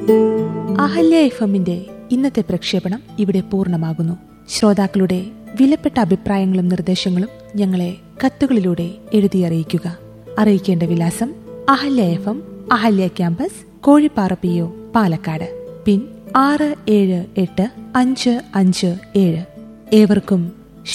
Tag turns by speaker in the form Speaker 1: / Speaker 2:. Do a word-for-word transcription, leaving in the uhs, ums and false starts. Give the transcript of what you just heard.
Speaker 1: Ahalya F എമ്മിന്റെ ഇന്നത്തെ പ്രക്ഷേപണം ഇവിടെ പൂർണ്ണമാകുന്നു. ശ്രോതാക്കളുടെ വിലപ്പെട്ട അഭിപ്രായങ്ങളും നിർദ്ദേശങ്ങളും ഞങ്ങളെ കത്തുകളിലൂടെ എഴുതി അറിയിക്കുക. അറിയിക്കേണ്ട വിലാസം: Ahalya F M, Ahalya campus, Kozhippara P O, Palakkad. പിൻ ആറ് ഏഴ് എട്ട് അഞ്ച് അഞ്ച് ഏഴ്. ഏവർക്കും